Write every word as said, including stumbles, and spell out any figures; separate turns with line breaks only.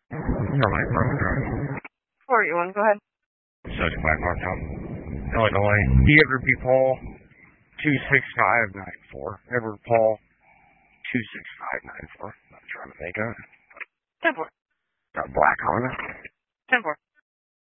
You're right, bro.
Four eight one, go ahead.
Such Black Hawk Top. Illinois. D. Edward P. Paul, two six five nine four. Edward Paul, two six five nine four. I'm trying to think of it.
ten four.
Got Black Honda.